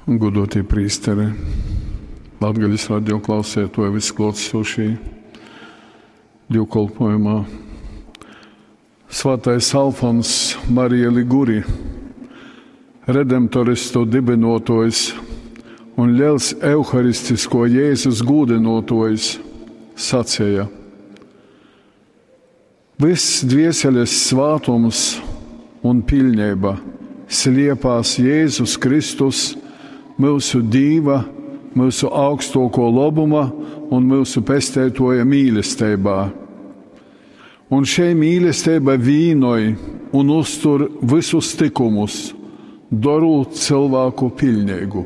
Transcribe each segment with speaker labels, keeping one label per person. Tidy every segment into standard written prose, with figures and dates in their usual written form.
Speaker 1: Godotie priesteri, Latgaļas radio klausētoji, visi klātesošie dievkalpojumā. Svētais Alfons Marija Liguri, redemptoristu dibinotojs un liels euharistisko Jēzus gūdinotojs, sacīja: viss dvieseles svātums un pilnība sliepās Jēzus Kristus, mūsu Dīva, mūsu augstoko labuma un mūsu pestētoja mīlestībā. Un šai mīlestība vīnoj un uztur visus tikumus, darot cilvēku pilnīgu.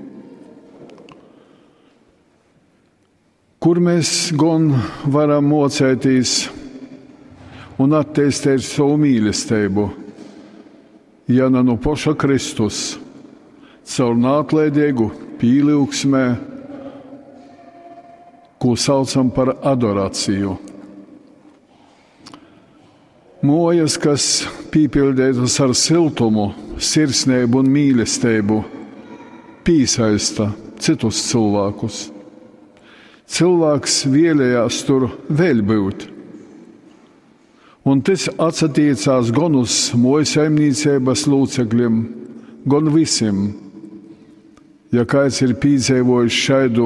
Speaker 1: Kur mēs gan varam mocēties un attīstīt savu mīlestību, ja ne no paša Kristus, caur nātlaidīgu pīlīgsmē, ko saucam par adorāciju. Mojas, kas pīpildētas ar siltumu, sirsnību un mīlestību, piesaista citus cilvēkus. Cilvēks vēlējās tur vēl būt. Un tas attiecās gan uz mājsaimniecības locekļiem, gan visiem. Ja kāds ir piedzīvojis šādu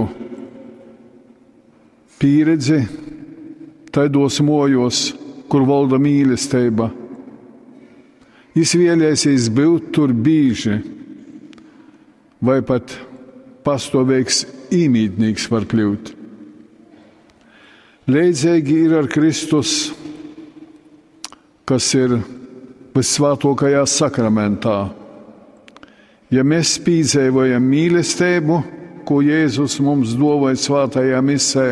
Speaker 1: pieredzi, tādos mājos, kur valda mīlestība, viņš vēlēsies būt tur bieži, vai pat pastāvīgs īmītnieks var kļūt. Līdzīgi ir ar Kristus, kas ir vissvētākajā sakramentā. Ja mēs piedzīvojam mīlestību, ko Jēzus mums dāvāja svētajā misē,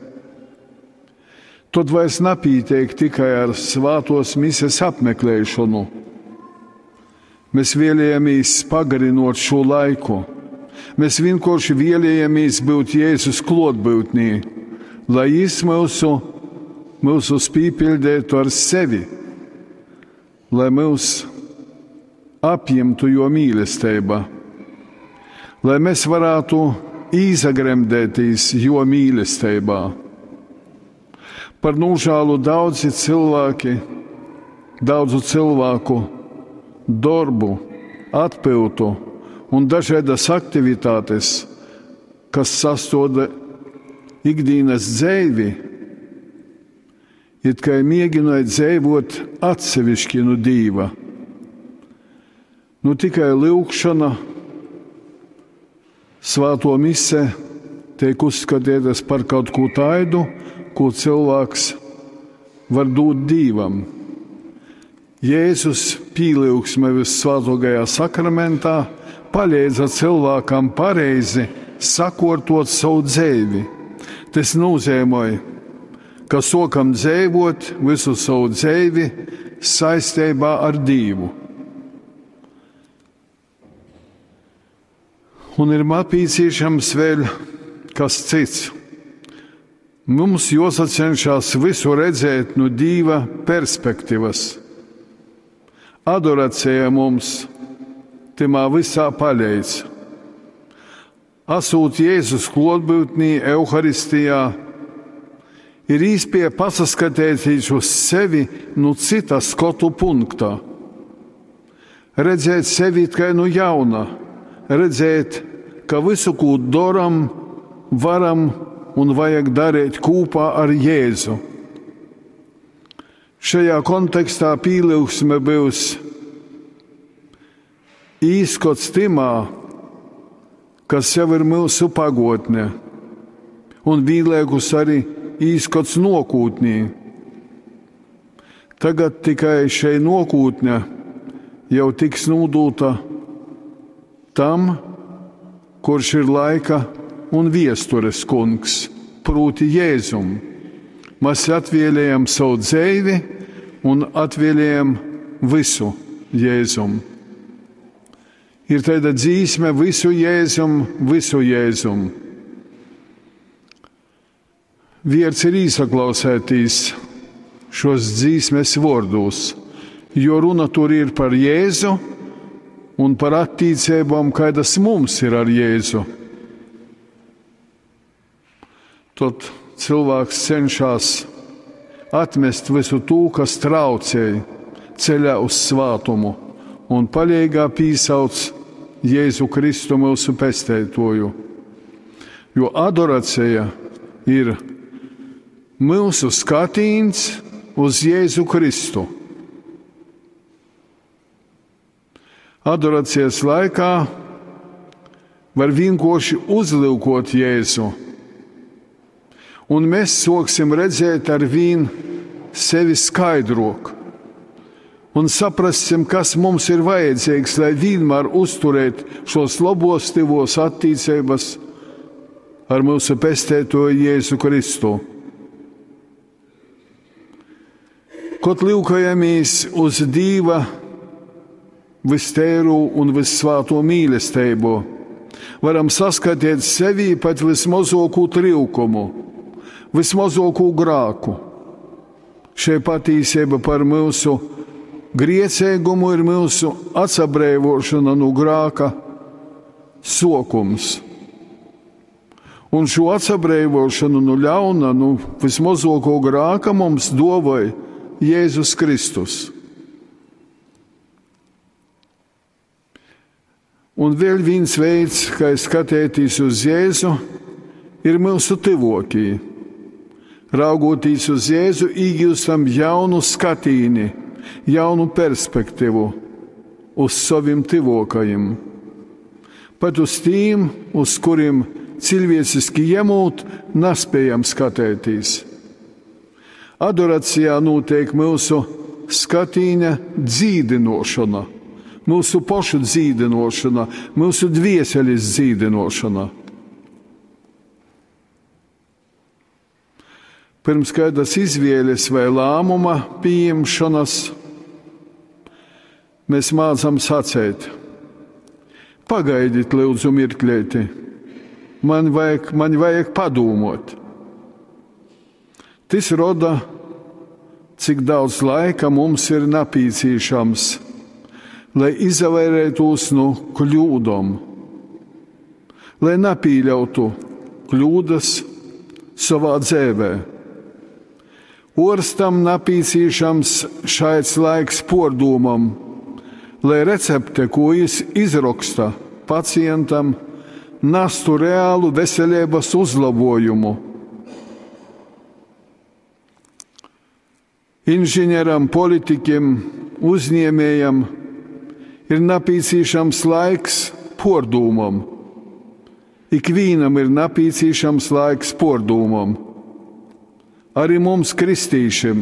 Speaker 1: tad vairs nepietiek tikai ar svētos mises apmeklēšanu. Mēs vēlamies pagarinot šo laiku. Mēs vienkārši vēlamies būt Jēzus klātbūtnī, lai Viņš mūsu pīpildētu ar sevi, lai mūs apjemtu jo mīlestība, lai mēs varētu izagremdēties jo mīlestībā. Par nožēlu daudzu cilvēku darbu, atpildu un dažādas aktivitātes, kas sastāv ikdienas dzīvi, it kā mēģinot dzīvot atsevišķi no Dieva. Nu tikai lūgšana, svēto mise tiek uzskatītas par kaut ko tādu, ko cilvēks var dot Dievam. Jēzus pīlīgsme vissvētākajā sakramentā palīdza cilvēkam pareizi sakārtot savu dzīvi. Tas nozīmē, ka sākam dzīvot visu savu dzīvi saistībā ar Dievu. Un ir nepieciešams vēl kas cits. Mums jāsacenšas visu redzēt no Dieva perspektīvas. Adorācija mums timā visā palīdz. Esot Jēzus klātbūtnī Euharistijā, ir iespēja paskatīties uz sevi no cita skatu punkta. Redzēt sevi kā no jauna. Redzēt, ka visu, ko daram, varam un vajag darīt kopā ar Jēzu. Šajā kontekstā pīlīgsme būs īskots timā, kas jau ir mūsu pagotne, un vienlaikus arī īskots nākotnē. Tagad tikai šai nākotne jau tiks nodota tam, kurš ir laika un viestures kungs, proti Jēzum. Mēs atvēlējam savu dzīvi un atvēlējam visu Jēzum. Ir tāda dzīsme visu Jēzum, visu Jēzum. Vērts ir īsaklausētīs šos dzīsmes vārdus, jo runa tur ir par Jēzu, un par attīcībām, kādas mums ir ar Jēzu. Tad cilvēks cenšas atmest visu to, kas traucēja ceļā uz svātumu, un palīgā pīsauc Jēzu Kristu mūsu pestētoju. Jo adorācija ir mūsu skatīns uz Jēzu Kristu. Adorācijas laikā var vienkārši uzlūkot Jēzu, un mēs sāksim redzēt ar vien sevi skaidrāk, un saprasim, kas mums ir vajadzīgs, lai vienmēr uzturētu šos labos tivos attīcības ar mūsu pestētoju Jēzu Kristu. Kad lūkojamies uz Dieva vistēru un vissvāto mīlestību, varam saskatīt sevī pat vismazāko trūkumu, vismazāko grāku. Šī patīsība par mūsu griecīgumu ir mūsu atsabrēvošana no grāka sokums. Un šo atsabrēvošanu no ļauna, no vismazāko grāka mums dāvāja Jēzus Kristus. Un vēl viens veids, kā skatīties uz Jēzu, ir mūsu tivokī. Raugoties uz Jēzu, iegūstam jaunu skatīni, jaunu perspektīvu uz saviem tivokajiem. Pat uz tiem, uz kuriem cilvēciski ņemot, nespējam skatīties. Adorācijā notiek mūsu skatīņa dzīdinošana, mūsu pašu dzīdinošana, mūsu dvieseles dzīdinošana. Pirms kādas izvēles vai lēmuma pieņemšanas mēs mācām sacēt: pagaidiet, lūdzu, mirklēti, man vajag padomāt. Tas roda, cik daudz laika mums ir nepieciešams, lai izvairītos no kļūdām, lai nepieļautu kļūdas savā dzīvē. Orstam nepieciešams šāds laiks pārdomām, lai recepte, ko viņš izraksta pacientam, nestu reālu veselības uzlabojumu. Inženieram, politikiem, uzņēmējam ir nepieciešams laiks pārdomām. Ikvienam ir nepieciešams laiks pārdomām. Arī mums, kristīšiem.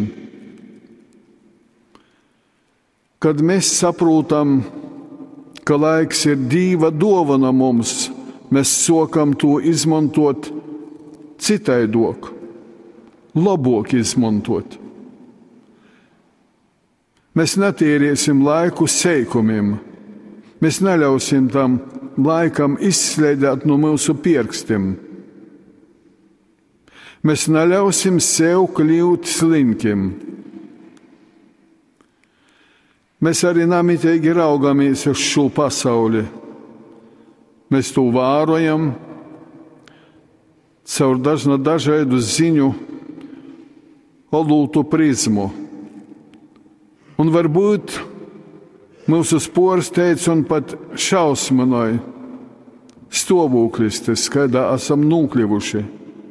Speaker 1: Kad mēs saprotam, ka laiks ir Dieva dāvana mums, mēs sākam to izmantot citaidāk, labāk izmantot. Mēs netērēsim laiku seikumiem. Mēs neļausim tam laikam izslēdēt no mūsu pirkstiem. Mēs neļausim sev kļūt slinkiem. Mēs arī nemitīgi raugamies uz šo pasauli. Mēs to vērojam caur dažādu ziņu olūtu prizmu. Un varbūt mūsu sporsteidz un pat šausminoja stāvoklis, tas, kādā esam nokļuvuši.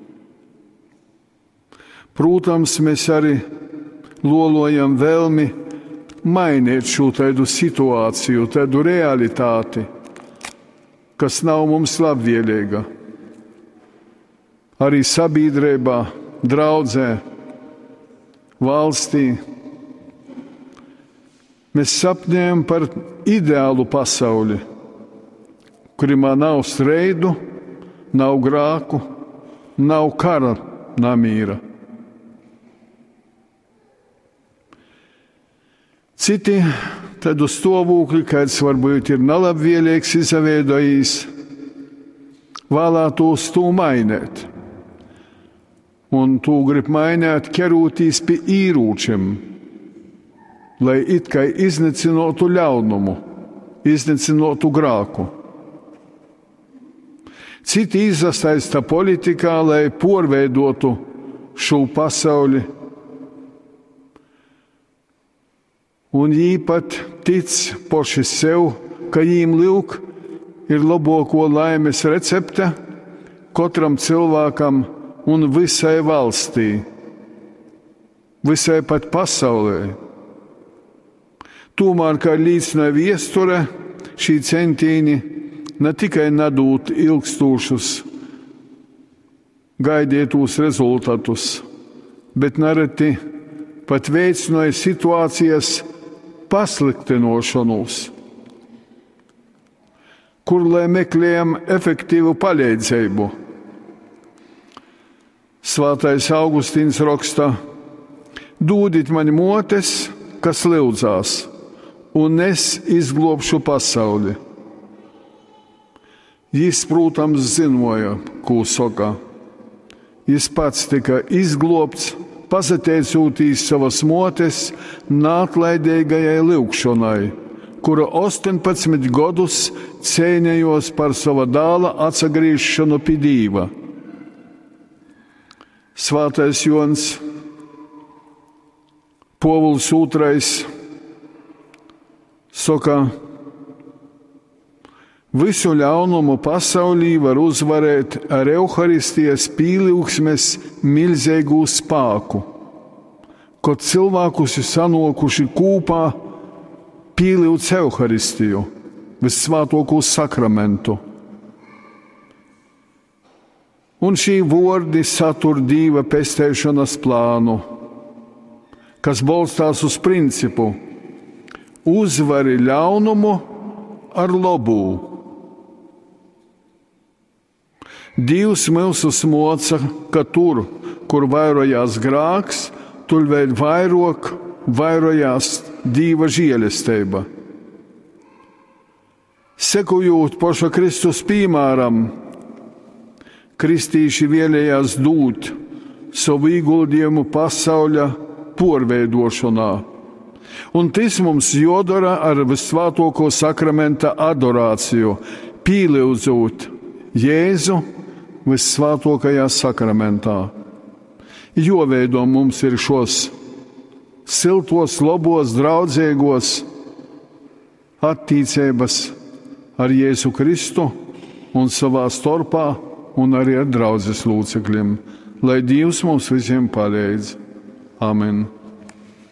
Speaker 1: Protams, mēs arī lolojam vēlmi mainīt šo tādu situāciju, tādu realitāti, kas nav mums labvēlīga. Arī sabiedrībā, draudzē, valstī. Mēs sapņojam par ideālu pasauli, kurimā nav streidu, nav grāku, nav kara, nav mīra. Citi tādu stāvokli, kāds varbūt ir nelabvēlīgs izveidojis, vēlētos to mainīt. Un to grib mainīt, ķeroties pie īrūčiem, lai it kā iznīcinātu ļaunumu, iznīcinotu grāku. Citi iesaista politikā, lai porveidotu šo pasauli. Un viņi pat tic paši sev, ka viņiem lūk ir labāko laimes recepte katram cilvēkam un visai valstī, visai pat pasaulē. Tomēr, kā līdzināja viesture, šī centieni ne tikai nedod ilgstošus gaidītos rezultātus, bet nereti pat veicināja situācijas pasliktinošanos, kur lai meklējam efektīvu palīdzību. Svētais Augustīns raksta: dūdit man motes, kas lūdzās, un es izglābšu pasauli. Jis, protams, zināja, ko saka. Jis pats tika izglābts, pateicoties savas motes neatlaidīgajai lūgšanai, kura 18 gadus cīnījās par sava dēla atsagrīšanu pie Dieva. Svētais Jons Pāvils II saka: visu ļaunumu pasaulī var uzvarēt ar Euharistijas pīlīgsmes milzīgu spēku, kad cilvēkus ir sanokuši kopā pīlīdz Euharistiju, vissvētāko sakramentu. Un šī vārdi satur Dieva pestēšanas plānu, kas balstās uz principu: uzvari ļaunumu ar labu. Dievs mūs moca, ka tur, kur vairojās grāks, tur vēl vairojās Dieva žēlastība. Sekojot paša Kristus piemēram, kristīši vēlējās dot savu ieguldījumu pasauļa porveidošanā. Un tas mums jādara ar vissvētāko sakramenta adorāciju, pīlīdzot Jēzu vissvētākajā sakramentā. Joveido mums ir šos siltos, labos, draudzīgos attīcības ar Jēzu Kristu un savā starpā un arī ar draudzes locekļiem, lai Dievs mums visiem palīdz. Amen.